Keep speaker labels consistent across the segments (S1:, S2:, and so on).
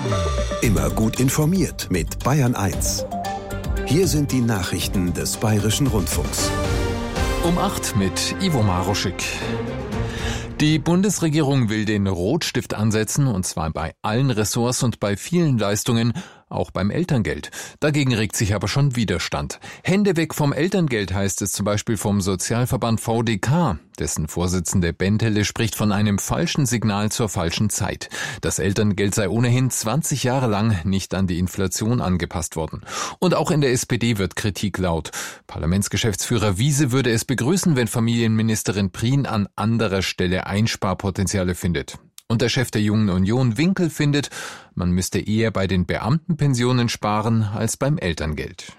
S1: Immer gut informiert mit Bayern 1. Hier sind die Nachrichten des Bayerischen Rundfunks.
S2: Um 8 mit Ivo Maruschik. Die Bundesregierung will den Rotstift ansetzen, und zwar bei allen Ressorts und bei vielen Leistungen, auch beim Elterngeld. Dagegen regt sich aber schon Widerstand. Hände weg vom Elterngeld, heißt es zum Beispiel vom Sozialverband VDK. Dessen Vorsitzende Bentele spricht von einem falschen Signal zur falschen Zeit. Das Elterngeld sei ohnehin 20 Jahre lang nicht an die Inflation angepasst worden. Und auch in der SPD wird Kritik laut. Parlamentsgeschäftsführer Wiese würde es begrüßen, wenn Familienministerin Prien an anderer Stelle Einsparpotenziale findet. Und der Chef der Jungen Union, Winkel, findet, man müsste eher bei den Beamtenpensionen sparen als beim Elterngeld.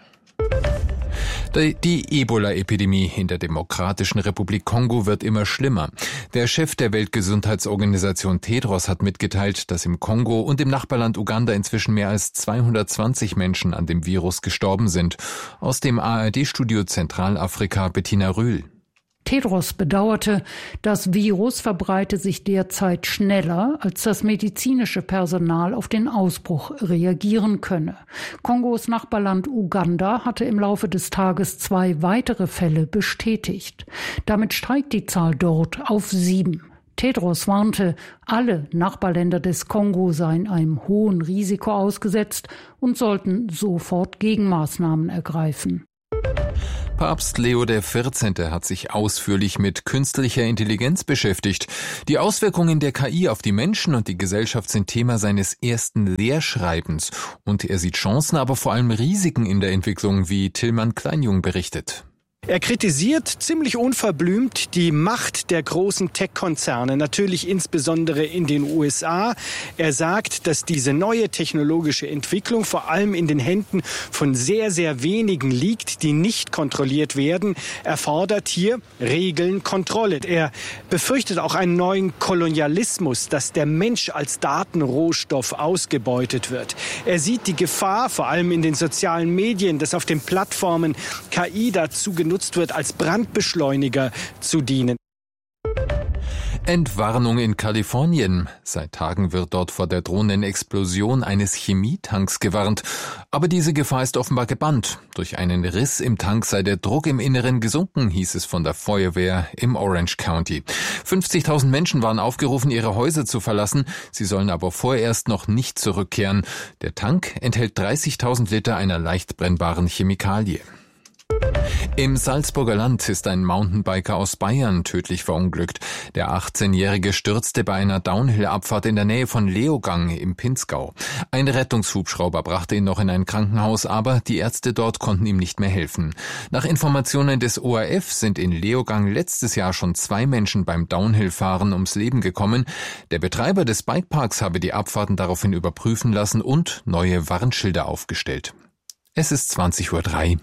S2: Die Ebola-Epidemie in der Demokratischen Republik Kongo wird immer schlimmer. Der Chef der Weltgesundheitsorganisation Tedros hat mitgeteilt, dass im Kongo und im Nachbarland Uganda inzwischen mehr als 220 Menschen an dem Virus gestorben sind. Aus dem ARD-Studio Zentralafrika Bettina Rühl.
S3: Tedros bedauerte, das Virus verbreite sich derzeit schneller, als das medizinische Personal auf den Ausbruch reagieren könne. Kongos Nachbarland Uganda hatte im Laufe des Tages 2 weitere Fälle bestätigt. Damit steigt die Zahl dort auf 7. Tedros warnte, alle Nachbarländer des Kongo seien einem hohen Risiko ausgesetzt und sollten sofort Gegenmaßnahmen ergreifen.
S2: Papst Leo XIV. Hat sich ausführlich mit künstlicher Intelligenz beschäftigt. Die Auswirkungen der KI auf die Menschen und die Gesellschaft sind Thema seines ersten Lehrschreibens. Und er sieht Chancen, aber vor allem Risiken in der Entwicklung, wie Tillmann Kleinjung berichtet.
S4: Er kritisiert ziemlich unverblümt die Macht der großen Tech-Konzerne, natürlich insbesondere in den USA. Er sagt, dass diese neue technologische Entwicklung vor allem in den Händen von sehr, sehr wenigen liegt, die nicht kontrolliert werden. Er fordert hier Regeln, Kontrolle. Er befürchtet auch einen neuen Kolonialismus, dass der Mensch als Datenrohstoff ausgebeutet wird. Er sieht die Gefahr, vor allem in den sozialen Medien, dass auf den Plattformen KI dazu genutzt wird, als Brandbeschleuniger zu dienen.
S2: Entwarnung in Kalifornien. Seit Tagen wird dort vor der drohenden Explosion eines Chemietanks gewarnt. Aber diese Gefahr ist offenbar gebannt. Durch einen Riss im Tank sei der Druck im Inneren gesunken, hieß es von der Feuerwehr im Orange County. 50.000 Menschen waren aufgerufen, ihre Häuser zu verlassen. Sie sollen aber vorerst noch nicht zurückkehren. Der Tank enthält 30.000 Liter einer leicht brennbaren Chemikalie. Im Salzburger Land ist ein Mountainbiker aus Bayern tödlich verunglückt. Der 18-Jährige stürzte bei einer Downhill-Abfahrt in der Nähe von Leogang im Pinzgau. Ein Rettungshubschrauber brachte ihn noch in ein Krankenhaus, aber die Ärzte dort konnten ihm nicht mehr helfen. Nach Informationen des ORF sind in Leogang letztes Jahr schon 2 Menschen beim Downhill-Fahren ums Leben gekommen. Der Betreiber des Bikeparks habe die Abfahrten daraufhin überprüfen lassen und neue Warnschilder aufgestellt. Es ist 20:03 Uhr.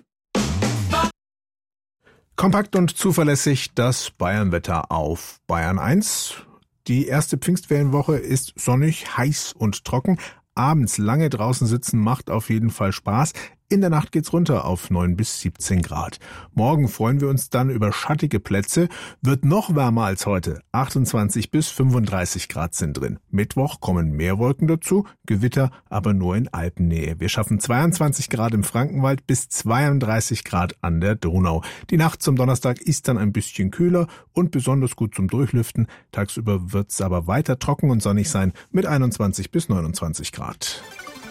S5: Kompakt und zuverlässig das Bayernwetter auf Bayern 1. Die erste Pfingstferienwoche ist sonnig, heiß und trocken. Abends lange draußen sitzen macht auf jeden Fall Spaß. In der Nacht geht's runter auf 9 bis 17 Grad. Morgen freuen wir uns dann über schattige Plätze. Wird noch wärmer als heute. 28 bis 35 Grad sind drin. Mittwoch kommen mehr Wolken dazu. Gewitter aber nur in Alpennähe. Wir schaffen 22 Grad im Frankenwald bis 32 Grad an der Donau. Die Nacht zum Donnerstag ist dann ein bisschen kühler und besonders gut zum Durchlüften. Tagsüber wird's aber weiter trocken und sonnig sein mit 21 bis 29 Grad.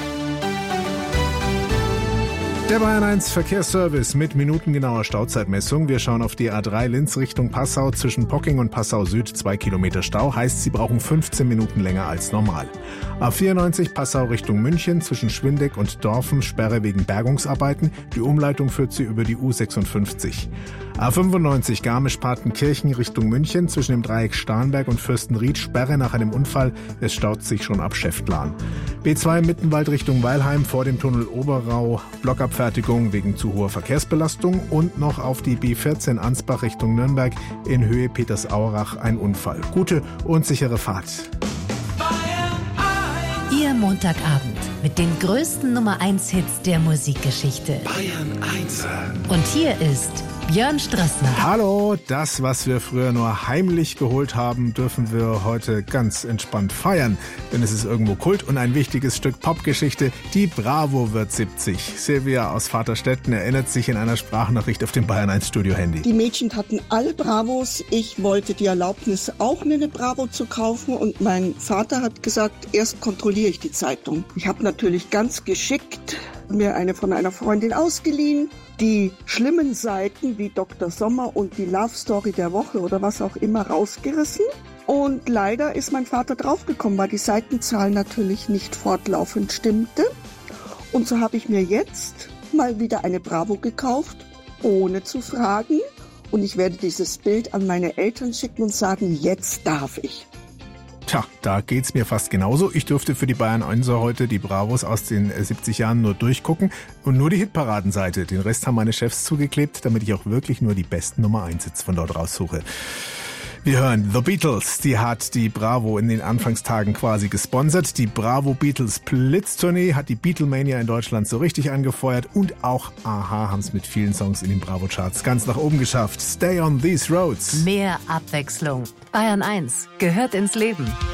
S5: Der Bayern 1 Verkehrsservice mit minutengenauer Stauzeitmessung. Wir schauen auf die A3 Linz Richtung Passau. Zwischen Pocking und Passau Süd 2 Kilometer Stau. Heißt, Sie brauchen 15 Minuten länger als normal. A94 Passau Richtung München. Zwischen Schwindeck und Dorfen Sperre wegen Bergungsarbeiten. Die Umleitung führt Sie über die U56. A95 Garmisch-Partenkirchen Richtung München. Zwischen dem Dreieck Starnberg und Fürstenried Sperre nach einem Unfall. Es staut sich schon ab Schäftlarn. B2 Mittenwald Richtung Weilheim vor dem Tunnel Oberrau. Blockabfertigung wegen zu hoher Verkehrsbelastung. Und noch auf die B14 Ansbach Richtung Nürnberg in Höhe Petersaurach ein Unfall. Gute und sichere Fahrt.
S6: Ihr Montagabend mit den größten Nummer 1 Hits der Musikgeschichte.
S1: Bayern 1.
S6: Und hier ist Björn Strassner.
S5: Hallo, das, was wir früher nur heimlich geholt haben, dürfen wir heute ganz entspannt feiern. Denn es ist irgendwo Kult und ein wichtiges Stück Popgeschichte. Die Bravo wird 70. Silvia aus Vaterstetten erinnert sich in einer Sprachnachricht auf dem Bayern 1 Studio-Handy.
S7: Die Mädchen hatten alle Bravos. Ich wollte die Erlaubnis, auch mir eine Bravo zu kaufen. Und mein Vater hat gesagt, erst kontrolliere ich die Zeitung. Ich habe natürlich ganz geschickt mir eine von einer Freundin ausgeliehen. Die schlimmen Seiten wie Dr. Sommer und die Love Story der Woche oder was auch immer rausgerissen. Und leider ist mein Vater draufgekommen, weil die Seitenzahl natürlich nicht fortlaufend stimmte. Und so habe ich mir jetzt mal wieder eine Bravo gekauft, ohne zu fragen. Und ich werde dieses Bild an meine Eltern schicken und sagen, jetzt darf ich.
S5: Tja, da geht's mir fast genauso. Ich durfte für die Bayern 1 heute die Bravos aus den 70 Jahren nur durchgucken und nur die Hitparadenseite. Den Rest haben meine Chefs zugeklebt, damit ich auch wirklich nur die besten Nummer 1 Hits von dort raussuche. Wir hören The Beatles, die hat die Bravo in den Anfangstagen quasi gesponsert. Die Bravo Beatles Blitztournee hat die Beatlemania in Deutschland so richtig angefeuert und auch Aha haben es mit vielen Songs in den Bravo-Charts ganz nach oben geschafft. Stay on these roads.
S6: Mehr Abwechslung. Bayern 1 gehört ins Leben.